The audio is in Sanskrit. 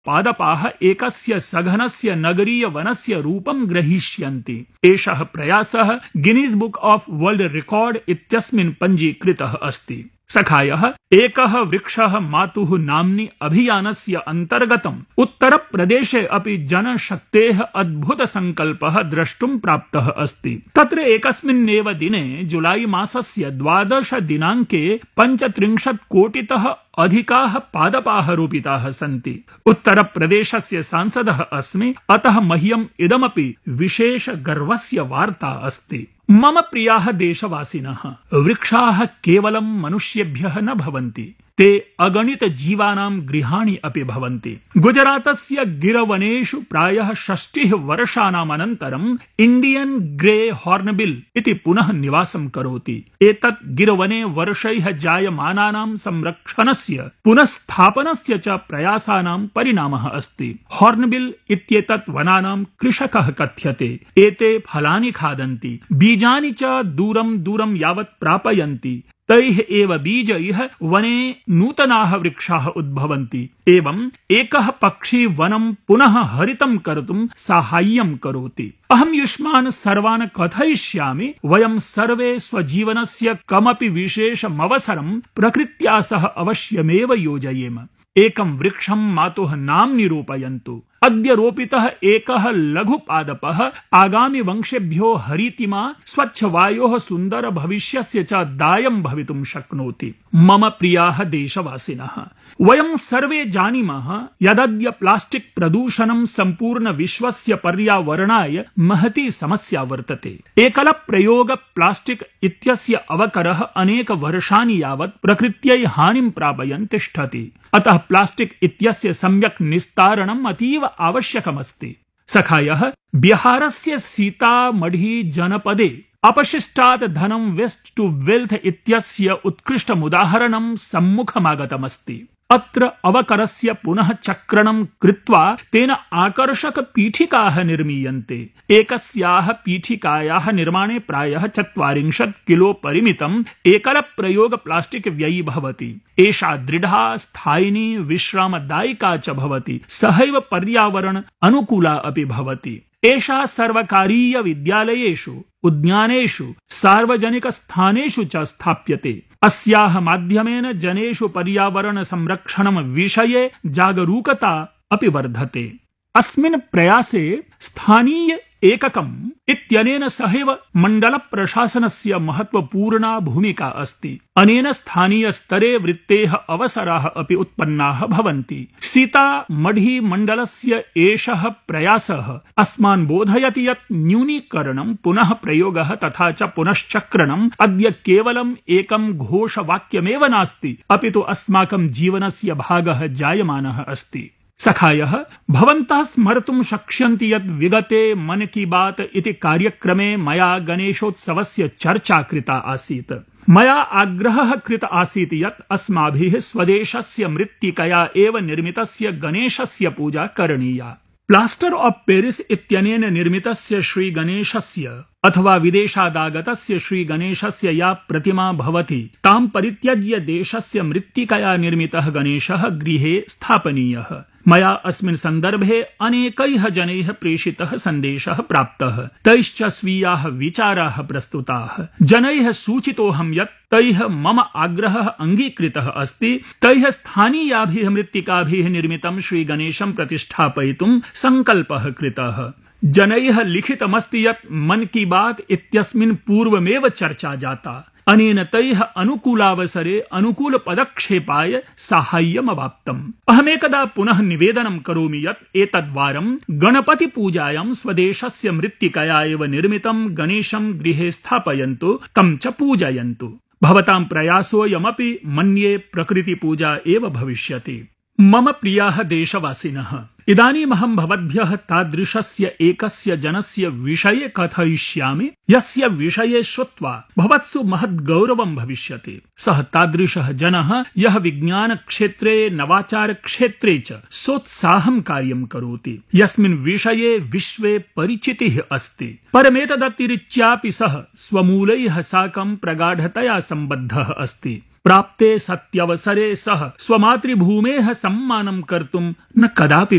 पादपाः एकस्य सघनस्य नगरीय वनस्य रूपं ग्रहीष्यन्ति। एषः प्रयासः गिनीस् बुक् ऑफ वर्ल्ड रिकॉर्ड इत्यस्मिन् पञ्जीकृतः अस्ति। सखायः एकः वृक्षः मातुः नाम्नि अभियानस्य अन्तर्गतम् उत्तरप्रदेशे अपि जनशक्तेः अद्भुतसङ्कल्पः द्रष्टुं प्राप्तः अस्ति। तत्र एकस्मिन्नेव दिने जुलाई मासस्य 12 दिनाङ्के 35 कोटितः अधिकाः पादपाः रोपिताः सन्ति। उत्तरप्रदेशस्य सांसदः अस्मि, अतः मह्यम् इदमपि विशेष गर्वस्य वार्ता अस्ति। मम प्रियाः देशवासिनः, वृक्षाः केवलं मनुष्येभ्यः न भवन्ति, ते अगणित जीवानां गृहाणि अपि भवन्ति। गुजरातस्य गिरवनेषु प्रायः 60 वर्षाणाम् अनन्तरम् इंडियन ग्रे हॉर्नबिल इति पुनः निवासं करोति। एतत् गिरवने वर्षैः जायमानानां संरक्षणस्य पुनःस्थापनस्य च प्रयासानां परिणामः अस्ति। हॉर्नबिल इत्येतत् वनानां कृषकः कथ्यते। एते फलानि खादन्ति, बीजानि च दूरं दूरं यावत् प्रापयन्ति। तैः एव बीजैः वने नूतनाः वृक्षाः उद्भवन्ति। एवम् एकः पक्षी वनं पुनः हरितं कर्तुं साहाय्यं करोति। अहं युष्मान् सर्वान् कथयिष्यामि, वयं सर्वे स्वजीवनस्य कमपि विशेषमवसरं प्रकृत्या सह अवश्यमेव योजयेम। एकं वृक्षं मातुः नाम्नि रोपयन्तु। अद्य रोपितः एकः लघुपादपः आगामि वंशेभ्यो हरितिमा स्वच्छवायोः सुन्दर भविष्यस्य च दायं भवितुं शक्नोति। मम प्रियाः देशवासिनः, वयं सर्वे जानीमः यदद्य प्लास्टिक् प्रदूषणं सम्पूर्ण विश्वस्य पर्यावरणाय महती समस्या वर्तते। एकलप्रयोग प्लास्टिक् इत्यस्य अवकरः अनेक वर्षाणि यावत् प्रकृत्यै हानिं प्रापयन् तिष्ठति। अतः प्लास्टिक् इत्यस्य सम्यक् निस्तारणम् अतीव आवश्यकमस्ति। सखायः, बिहारस्य सीतामढ़ी जनपदे अपशिष्टात् धनं वेस्ट टू वेल्थ इत्यस्य उत्कृष्टमुदाहरणं सम्मुखमागतमस्ति। अत्र अवकरस्य पुनः चक्रणं कृत्वा तेन आकर्षक पीठिकाः निर्मीयन्ते। एकस्याः पीठिकायाः निर्माणे प्रायः 40 किलो परिमितम् एकलप्रयोग प्लास्टिक् व्ययी भवति। एषा दृढा, स्थायिनी, विश्रामदायिका च भवति, सहैव पर्यावरण अनुकूला अपि भवति। एषा सर्वकारीय विद्यालयेषु, उद्यानेषु, सार्वजनिक स्थानेषु च स्थाप्यते। अस्याः माध्यमेन जनेषु पर्यावरण संरक्षणं विषये जागरूकता अपि वर्धते। अस्मिन् प्रयासे स्थानीय एककम् इत्यनेन सहैव मण्डल प्रशासनस्य महत्वपूर्णा भूमिका अस्ति। अनेन स्थानीय स्तरे वृत्तेः अवसराः अपि उत्पन्नाः भवन्ति। सीतामढ़ी मण्डलस्य एषः प्रयासः अस्मान् बोधयति यत् न्यूनीकरणं, पुनः प्रयोगः तथा च पुनश्चक्रणम् अद्य केवलम् एकं घोषवाक्यमेव नास्ति, अपितु अस्माकं जीवनस्य भागः जायमानः अस्ति। सखायः, भवन्तः स्मर्तुं शक्ष्यन्ति यत् विगते मन की बात इति कार्यक्रमे मया गणेशोत्सवस्य चर्चा कृता आसीत्। मया आग्रहः कृत आसीत् यत् अस्माभिः स्वदेशस्य मृत्तिकया एव निर्मितस्य गणेशस्य पूजा करणीया। प्लास्टर ऑफ पेरिस इत्यनेन निर्मितस्य श्री गणेशस्य अथवा विदेशादागतस्य श्री गणेशस्य या प्रतिमा भवति, तां परित्यज्य देशस्य मृत्तिकया निर्मितः गणेशः गृहे स्थापनीयः। मया अस्मिन् सन्दर्भे अनेकैः जनैः प्रेषितः सन्देशः प्राप्तः। तैश्च स्वीयाः विचाराः प्रस्तुताः। जनैः सूचितोऽहं यत् तैः मम आग्रहः अङ्गीकृतः अस्ति। तैः स्थानीयाभिः मृत्तिकाभिः निर्मितं श्री गणेशं प्रतिष्ठापयितुं सङ्कल्पः कृतः। जनैः लिखितमस्ति यत् मन की बात इत्यस्मिन् पूर्वमेव चर्चा जाता। अनेन तैः अनुकूलावसरे अनुकूल पदक्षेपाय साहाय्यमवाप्तम्। अहमेकदा पुनः निवेदनं करोमि यत् एतद्वारं गणपति पूजायां स्वदेशस्य मृत्तिकया एव निर्मितं गणेशं गृहे स्थापयन्तु, तं च पूजयन्तु। भवतां प्रयासोऽयमपि मन्ये प्रकृति पूजा एव भविष्यति। मम प्रियाः देशवासिनः, इदानीमहं भवद्भ्यः तादृशस्य एकस्य जनस्य विषये कथयिष्यामि, यस्य विषये श्रुत्वा भवत्सु महद्गौरवं भविष्यति। सः तादृशः जनः यः विज्ञान क्षेत्रे, नवाचार क्षेत्रे च सोत्साहं कार्यं करोति, यस्मिन् विषये विश्वे परिचितिः अस्ति। परमेतदतिरिच्यापि सः स्वमूलैः साकं प्रगाढतया सम्बद्धः अस्ति। प्राप्ते सत्यवसरे सः स्वमातृभूमेः सम्मानं कर्तुं न कदापि